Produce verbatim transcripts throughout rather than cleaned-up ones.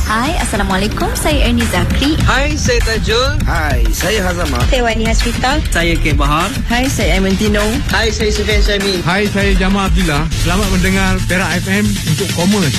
Hai, Assalamualaikum. Saya Ernie Zakri. Hai, saya Tajul. Hai, saya Hazamah. Saya Wani Hasrita. Saya Kek Bahar. Hai, saya Amentino. Hai, saya Sufian Syami. Hai, saya Jamal Abdullah. Selamat mendengar Perak F M untuk Komerс.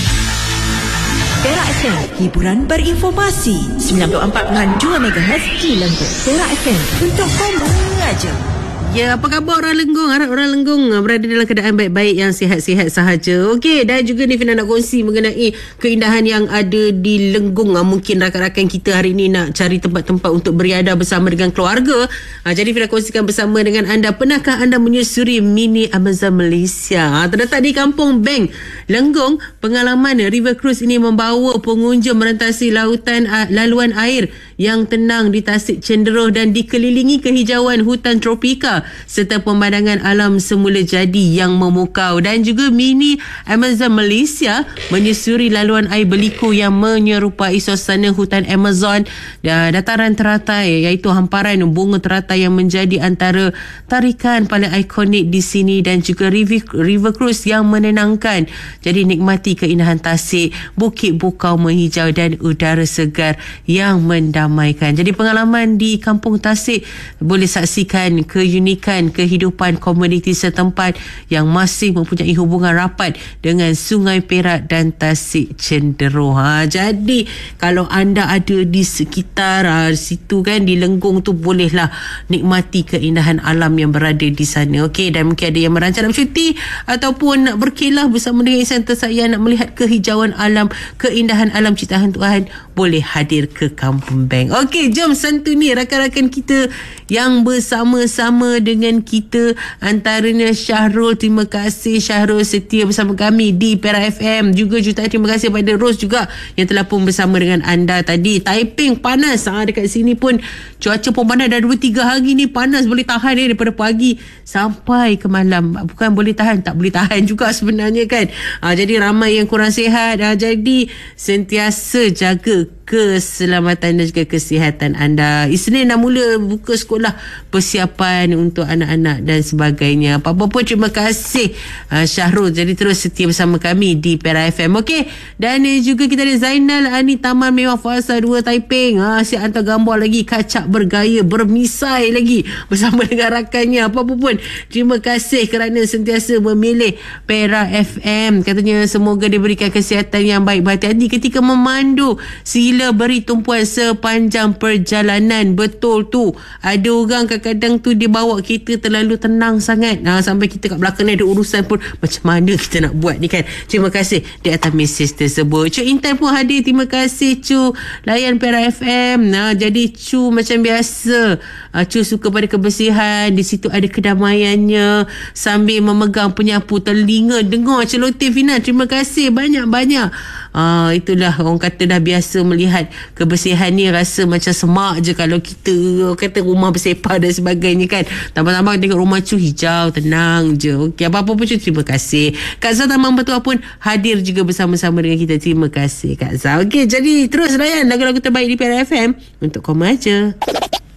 Perak F M, hiburan berinformasi. sembilan puluh empat koma dua megahertz di Lenggong. Perak F M untuk Komerс aja. Ya, apa khabar orang Lenggong? Harap orang Lenggong berada dalam keadaan baik-baik, yang sihat-sihat sahaja. Okey, dan juga ni Fina nak kongsi mengenai keindahan yang ada di Lenggong. Mungkin rakan-rakan kita hari ni nak cari tempat-tempat untuk beriadah bersama dengan keluarga. Ha, jadi Fina kongsikan bersama dengan anda. Pernahkah anda menyusuri mini Amazon Malaysia? Ha, terletak di Kampung Beng, Lenggong. Pengalaman River Cruise ini membawa pengunjung merentasi lautan laluan air yang tenang di tasik cenderuh dan dikelilingi kehijauan hutan tropika serta pemandangan alam semula jadi yang memukau. Dan juga mini Amazon Malaysia menyusuri laluan air berliku yang menyerupai suasana hutan Amazon dan dataran teratai, iaitu hamparan bunga teratai yang menjadi antara tarikan paling ikonik di sini, dan juga river, river cruise yang menenangkan. Jadi nikmati keindahan tasik, bukit bukau menghijau dan udara segar yang mendamaikan. Jadi pengalaman di Kampung Tasik boleh saksikan keunikan kehidupan komuniti setempat yang masih mempunyai hubungan rapat dengan Sungai Perak dan Tasik Cenderuh. Ha, jadi kalau anda ada di sekitar ha, situ kan, di Lenggong tu, bolehlah nikmati keindahan alam yang berada di sana. Okey, dan mungkin ada yang merancang nak bercuti ataupun nak berkelah bersama dengan insan tersayang, nak melihat kehijauan alam, keindahan alam ciptaan Tuhan, boleh hadir ke Kampung Beng. Okey, jom santuni rakan-rakan kita yang bersama-sama dengan kita, antaranya Syahrul. Terima kasih Syahrul setia bersama kami di Perak F M. Juga jutaan terima kasih pada Ros juga yang telah pun bersama dengan anda tadi. Taiping panas, ha, dekat sini pun cuaca pun panas dah dua tiga hari ni, panas boleh tahan ni daripada pagi sampai ke malam. Bukan boleh tahan, tak boleh tahan juga sebenarnya kan. Ha, jadi ramai yang kurang sihat. Ha, jadi sentiasa jaga keselamatan dan juga kesihatan anda. Isnin dah mula buka sekolah, persiapan untuk anak-anak dan sebagainya. Apa-apa pun terima kasih uh, Syahrul. Jadi terus setia bersama kami di Perak F M. Okey, dan uh, juga kita ada Zainal Ani, Taman Mewah Fasa dua Taiping. Ha, siap hantar gambar lagi, kacak bergaya, bermisai lagi bersama dengan rakannya. Apa-apa pun terima kasih kerana sentiasa memilih Perak F M. Katanya semoga diberikan kesihatan yang baik, berhati-hati ketika memandu, sila beri tumpuan sepanjang perjalanan. Betul tu, ada orang kadang-kadang tu dia bawa kita terlalu tenang sangat, ha, sampai kita kat belakang ni ada urusan pun macam mana kita nak buat ni kan. Terima kasih di atas mesej tersebut. Cuk Intan pun hadir, terima kasih Cu layan Perak F M. Ha, jadi Cu macam biasa, ha, Cu suka pada kebersihan, di situ ada kedamaiannya, sambil memegang penyapu telinga dengar celoteh Fina. Terima kasih banyak-banyak. Ha, itulah orang kata dah biasa melihat kebersihan ni, rasa macam semak je kalau kita kata rumah bersepah dan sebagainya kan. Tambah-tambah tengok rumah Cu hijau, tenang je. Okey, apa-apa pun Cu, terima kasih. Kak Zah Taman Betua pun hadir juga bersama-sama dengan kita. Terima kasih Kak Zah. Okey, jadi terus layan lagu-lagu terbaik di Perak F M untuk kau aja.